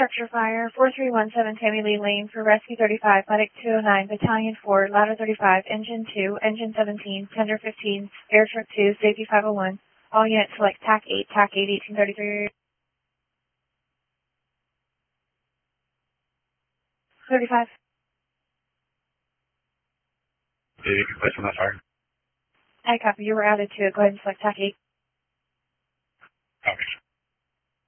structure fire, 4317 Tammy Lee Lane for Rescue 35, Medic 209, Battalion 4, Ladder 35, Engine 2, Engine 17, Tender 15, Air Truck 2, Safety 501. All units select TAC 8, TAC 8, 1833. 35. Did you complete from that fire? I copy. You were added to it. Go ahead and select TAC 8.